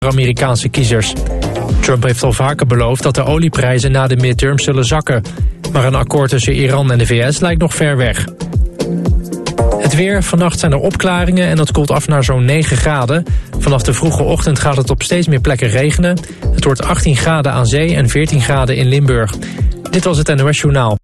Amerikaanse kiezers. Trump heeft al vaker beloofd dat de olieprijzen na de midterms zullen zakken. Maar een akkoord tussen Iran en de VS lijkt nog ver weg. Het weer, vannacht zijn er opklaringen en het koelt af naar zo'n 9 graden. Vanaf de vroege ochtend gaat het op steeds meer plekken regenen. Het wordt 18 graden aan zee en 14 graden in Limburg. Dit was het NOS Journaal.